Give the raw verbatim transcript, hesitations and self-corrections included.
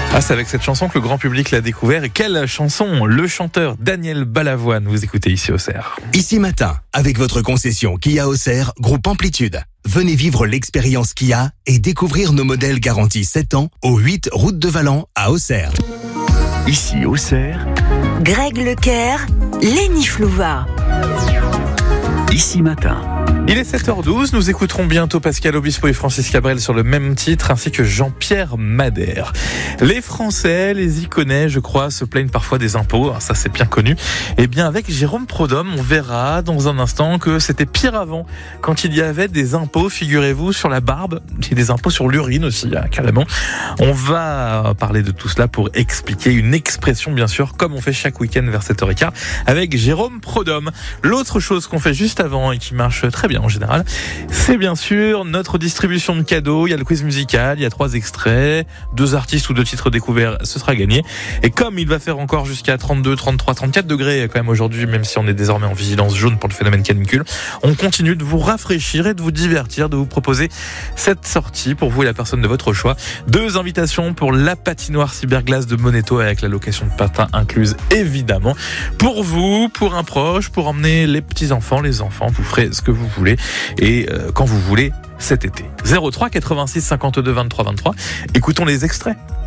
Ah, c'est avec cette chanson que le grand public l'a découvert. Et quelle chanson! Le chanteur Daniel Balavoine, vous écoutez ici Auxerre. Ici Matin, avec votre concession Kia Auxerre, groupe Amplitude. Venez vivre l'expérience Kia et découvrir nos modèles garantis sept ans au huit route de Valent à Auxerre. Ici Auxerre, Greg Lecaire, Lénie Flouva. Ici Matin. Il est sept heures douze, nous écouterons bientôt Pascal Obispo et Francis Cabrel sur le même titre, ainsi que Jean-Pierre Madère. Les Français, les Iconais, je crois, se plaignent parfois des impôts, ça c'est bien connu. Et bien avec Jérôme Prodhomme, on verra dans un instant que c'était pire avant, quand il y avait des impôts, figurez-vous, sur la barbe, et des impôts sur l'urine aussi, hein, carrément. On va parler de tout cela pour expliquer une expression, bien sûr, comme on fait chaque week-end vers sept heures quinze, avec Jérôme Prodhomme. L'autre chose qu'on fait juste avant et qui marche très bien en général, c'est bien sûr notre distribution de cadeaux. Il y a le quiz musical, il y a trois extraits, deux artistes ou deux titres découverts, ce sera gagné. Et comme il va faire encore jusqu'à trente-deux, trente-trois, trente-quatre degrés quand même aujourd'hui, même si on est désormais en vigilance jaune pour le phénomène canicule, on continue de vous rafraîchir et de vous divertir, de vous proposer cette sortie pour vous et la personne de votre choix. Deux invitations pour la patinoire cyberglace de Moneto avec la location de patins incluse évidemment. Pour vous, pour un proche, pour emmener les petits-enfants, les enfants, vous ferez ce que vous voulez et euh, quand vous voulez cet été. zéro trois quatre-vingt-six cinquante-deux vingt-trois vingt-trois. Écoutons les extraits.